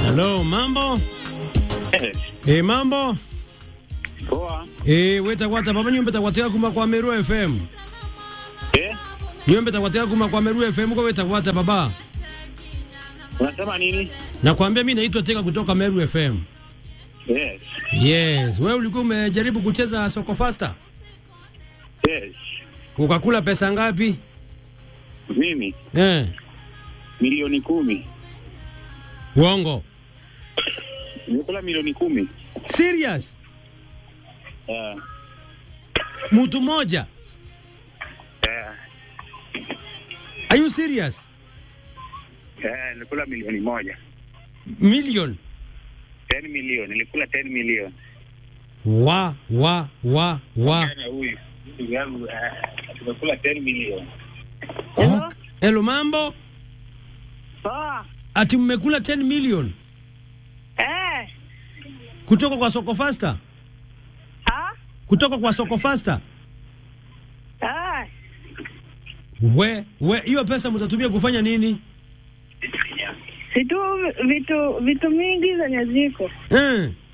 Hello, mambo? Mambo? Poa. Weta kwata baba nyumba takwateka kuma kwa Meru FM. Nyumba takwateka kuma kwa Meru FM kwa weta kwata baba. Unasema nini? Nakwambia mimi naitwa Teka kutoka Meru FM. Yes. Yes, wewe ulikuwa umejaribu kucheza Soko Faster? Yes. Ukakula pesa ngapi? Mimi? Milioni 10. Uongo. Nimekula milioni 10. Serious? Mtu moja? Are you serious? Nilikula milioni 1. Million? 10 million. Nilikula 10 million. Wa. Jana huyu yangu tumekula 10 million. Hello mambo? Poa. Ati mmekula 10 million? Kutoka kwa Soko Faster? Kutoka kwa Soko Faster? Hiyo pesa mtatumia kufanya nini? Vitu mingi zenye ziko.